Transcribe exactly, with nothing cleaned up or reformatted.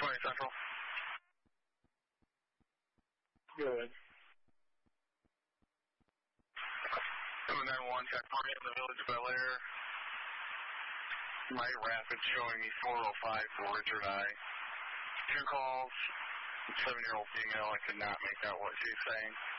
twenty Central. Good. seven nine one, check for me in the village of Bel Air. My rapid showing me four oh five for Richard I. Two calls, seven-year-old female. I could not make out what she's saying.